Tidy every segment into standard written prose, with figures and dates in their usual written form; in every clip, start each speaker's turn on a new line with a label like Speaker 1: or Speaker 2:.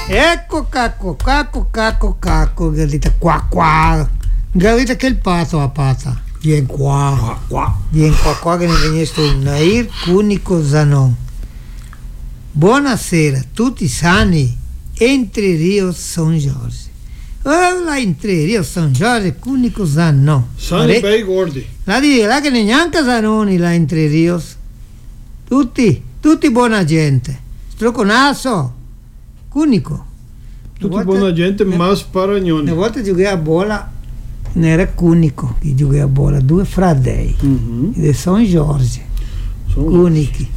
Speaker 1: Ecco cacco, gallita qua qua. Gallita che il pato a pata. Vieni qua. Vieni qua che ne veniste un Nair Cunico Zanon. Buonasera, tutti sani. Entre Rios São Jorge. Là Entre Rios São Jorge, Cunico Zanon.
Speaker 2: Sani bei gordi.
Speaker 1: Là che neanche Zanoni là Entre Rios. Tutti buona gente. Stroconasso. Cunico.
Speaker 2: Tutti buona gente, ma sparagnoni.
Speaker 1: Una volta giogai a bola, ne era Cunico che giocava a bola, due fradei di São Jorge. Unici.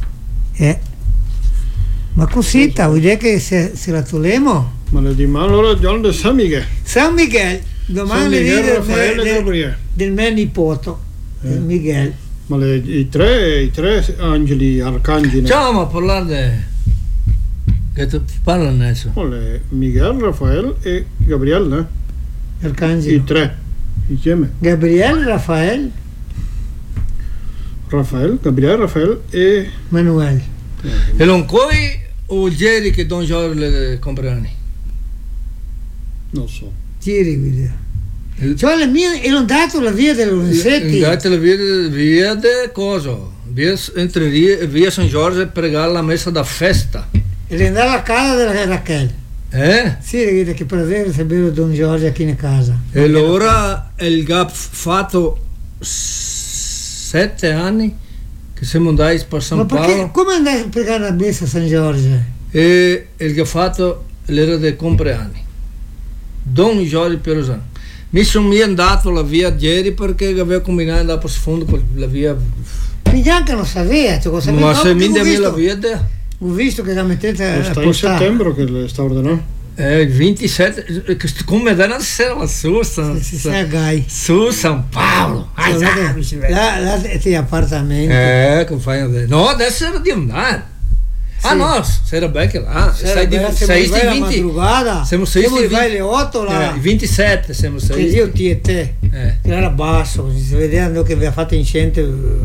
Speaker 1: Ma così, vuol dire che se la tolemo?
Speaker 2: Ma le dimano allora giorno di San Miguel.
Speaker 1: San Miguel, domani del mio nipoto, Miguel.
Speaker 2: Ma i tre angeli, arcangeli.
Speaker 3: Ciao, a parlare che tu parla adesso.
Speaker 2: Miguel, Rafael e Gabriel, né?
Speaker 1: Arcangeli.
Speaker 2: I tre, insieme.
Speaker 1: Gabriel, Rafael,
Speaker 2: Rafael e
Speaker 1: Manuel.
Speaker 3: E non coi o ieri che Don Giorgio le compleanni?
Speaker 2: Non so.
Speaker 1: Giri, guida. Cioè la mia, e l'ho dato la via delle Lorenzetti.
Speaker 3: Date la via de coso. Via San Giorgio per pregare la messa da festa.
Speaker 1: E le andava a casa della Raquel. Sì, guida, che per avere sapere Don Giorgio qui in casa.
Speaker 3: E allora il gap fatto 7 anni che siamo andati per San Paolo.
Speaker 1: Come andai a pregare la messa a San Giorgio?
Speaker 3: E il che ha fatto l'era dei compleanni. Don Giorgio Pierosano. Mi sono andato la via ieri perché avevo combinato di andare per sfondo per la via.
Speaker 1: Mi neanche non sapeva, cioè cosa
Speaker 3: ma se mi devi la via.
Speaker 1: Ho visto che la mettete a
Speaker 2: sta in settembre che le sta ordinando.
Speaker 3: 27, come da una sera su San Paolo.
Speaker 1: Là ti appartamenti.
Speaker 3: Come fai a vedere? No, adesso era di andare.
Speaker 1: Sì.
Speaker 3: Ah no, era becca là. Sei
Speaker 1: la madrugada.
Speaker 3: Siamo
Speaker 1: vai alle 8 là.
Speaker 3: 27 siamo sei.
Speaker 1: Che io ti e te. Che era basso, si vedeva che aveva fatto incente.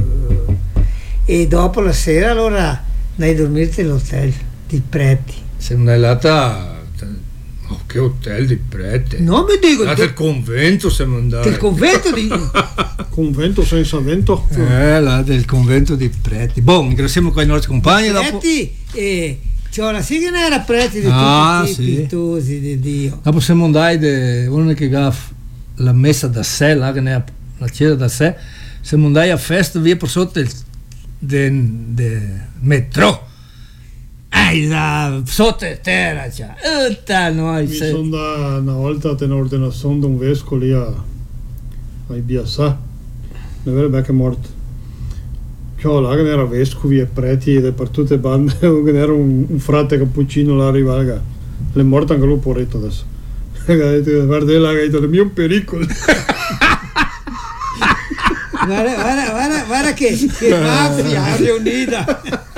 Speaker 1: E dopo la sera allora andai a dormirti all'hotel di Preti.
Speaker 3: Siamo andati. Oh, che hotel di Prete?
Speaker 1: Non mi dico.
Speaker 3: Del convento siamo andati.
Speaker 1: Del convento di.
Speaker 2: Convento senza vento?
Speaker 3: Là del convento di Preti. Boh, ringraziamo qua i nostri compagni.
Speaker 1: Preti e c'è una sì che ne era Preti di tutti i tusi di Dio.
Speaker 3: Dopo siamo andati uno che ha la messa da sé, là che ne ha la chiesa da sé. Siamo andati a festa via per sotto del metro. Sotto terra,
Speaker 2: mi sono da una volta a tenere ordinazione di un vescovo lì a Ibiassà, ne aveva che morto. Cioè là che era vescovi e preti e per tutte le bande, che era un frate cappuccino là arrivava, è morto anche lui poretto adesso. Guarda là che ha detto, è un pericolo.
Speaker 1: Guarda che mafia riunita.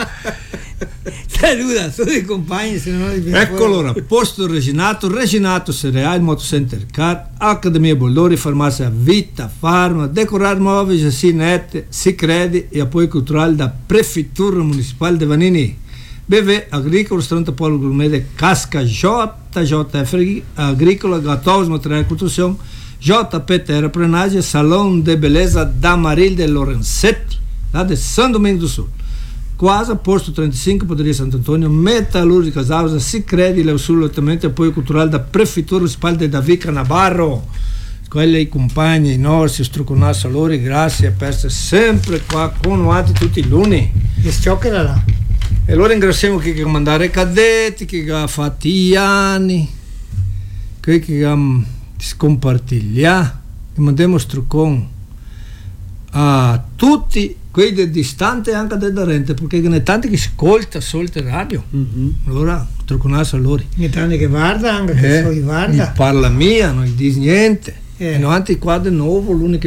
Speaker 1: Saluta tutti i compagni, se non li
Speaker 3: ecco allora, posto Reginato Cereali, Motocenter Car, Accademia Bollori, Farmacia Vita, Farma, Decorar Móveis, Sinete, Sicredi e apoio cultural da Prefeitura Municipal de Vanini. BV Agrícola, Restaurante Polo Gourmet de Casca, JF Agrícola, Gatões, Material de Construção, JP Terraplenagem, Salão de Beleza da Marília de Lorenzetti, lá de São Domingos do Sul. Quasa, Posto 35, Poderia Santo Antônio, Metalúrgicas Alves, Sicredi, Leo Sul, lottamento e apoio cultural da Prefeitura Municipal de Davi Canabarro. Quelli i compagni, i nostri, struconasso a loro, grazie per essere sempre qua con noi tutti i luni.
Speaker 1: E sciocchera là.
Speaker 3: E allora ringraziamo chi ha mandato i cadetti, chi ha fatto gli anni, chi ha scompartigliato, e mandiamo strucon a tutti quelli distanti anche da Rente, perché ne tanti che ascolta solte radio. Allora truconasso a loro.
Speaker 1: Ne tanti che guarda anche che so guarda.
Speaker 3: Parla mia, non dice niente. E non qua di nuovo l'unica